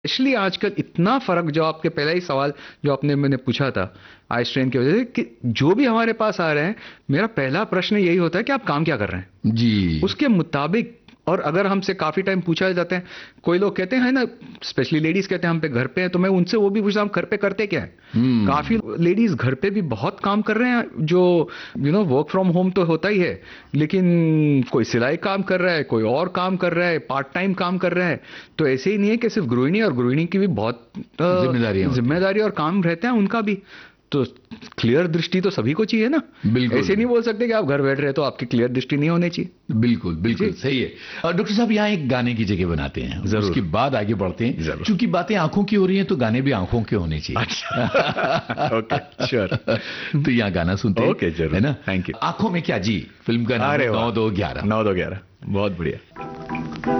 इसलिए आजकल इतना फर्क, जो आपके पहला ही सवाल जो आपने मैंने पूछा था आई स्ट्रेन की वजह से, कि जो भी हमारे पास आ रहे हैं, मेरा पहला प्रश्न यही होता है कि आप काम क्या कर रहे हैं, जी। उसके मुताबिक। और अगर हमसे काफी टाइम पूछा जाता है, कोई लोग कहते हैं ना, स्पेशली लेडीज कहते हैं हम पे घर पे हैं, तो मैं उनसे वो भी पूछता हूँ घर पे करते क्या है। काफी लेडीज घर पे भी बहुत काम कर रहे हैं, जो वर्क फ्रॉम होम तो होता ही है, लेकिन कोई सिलाई काम कर रहा है, कोई और काम कर रहा है, पार्ट टाइम काम कर रहा है। तो ऐसे ही नहीं है कि सिर्फ गृहिणी, और गृहिणी की भी बहुत जिम्मेदारियां होती हैं। जिम्मेदारी और काम रहते हैं उनका भी। तो क्लियर दृष्टि तो सभी को चाहिए ना। बिल्कुल। ऐसे नहीं बोल सकते कि आप घर बैठ रहे हो तो आपकी क्लियर दृष्टि नहीं होनी चाहिए। बिल्कुल बिल्कुल सही है। डॉक्टर साहब, यहाँ एक गाने की जगह बनाते हैं, उसके बाद आगे बढ़ते हैं, क्योंकि बातें आंखों की हो रही हैं तो गाने भी आंखों के होने चाहिए। अच्छा। Okay, sure. तो यहाँ गाना सुनते हैं। ओके, जरूर, है ना। Thank you. आंखों में क्या जी, फिल्म का नाम 9-2-11। 9-2-11, बहुत बढ़िया।